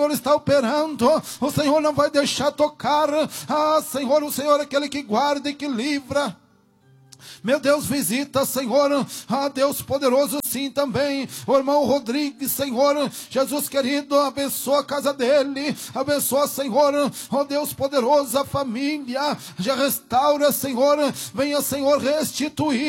Senhor está operando, o Senhor não vai deixar tocar. Ah, Senhor, o Senhor é aquele que guarda e que livra. Meu Deus, visita, Senhor, Deus poderoso, sim, também, o irmão Rodrigues, Senhor, Jesus querido, abençoa a casa dele, abençoa, Senhor, Deus poderoso, a família, já restaura, Senhor, venha, Senhor, restituir,